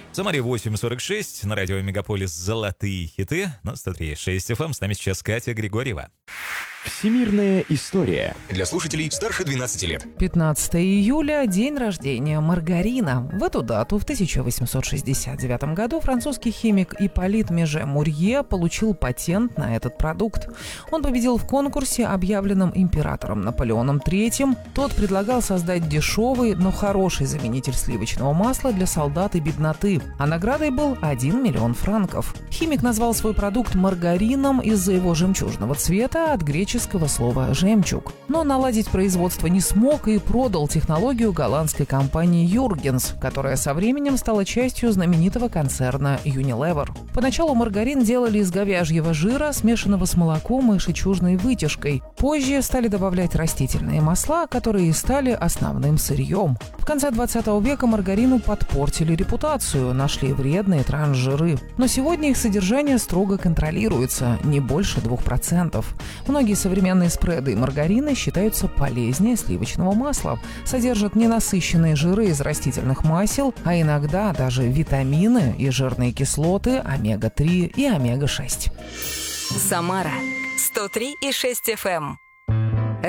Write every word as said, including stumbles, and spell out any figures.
В Самаре восемь сорок шесть, на радио Мегаполис «Золотые хиты». На сто три и шесть эф эм. С нами сейчас Катя Григорьева. Всемирная история. Для слушателей старше двенадцати лет. пятнадцатого июля – день рождения маргарина. В эту дату в тысяча восемьсот шестьдесят девятом году французский химик Ипполит Меже Мурье получил патент на этот продукт. Он победил в конкурсе, объявленном императором Наполеоном третьим. Тот предлагал создать дешевый, но хороший заменитель сливочного масла для солдат и бедноты, а наградой был один миллион франков. Химик назвал свой продукт маргарином из-за его жемчужного цвета от греческого слова «жемчуг». Но наладить производство не смог и продал технологию голландской компании Юргенс, которая со временем стала частью знаменитого концерна Unilever. Поначалу маргарин делали из говяжьего жира, смешанного с молоком и жемчужной вытяжкой. Позже стали добавлять растительные масла, которые стали основным сырьем. В конце двадцатого века маргарину подпортили репутацию, нашли вредные трансжиры. Но сегодня их содержание строго контролируется, не больше двух процентов. Многие современные спреды и маргарины считаются полезнее сливочного масла, содержат ненасыщенные жиры из растительных масел, а иногда даже витамины и жирные кислоты омега три и омега шесть. Самара сто три и шесть эф эм.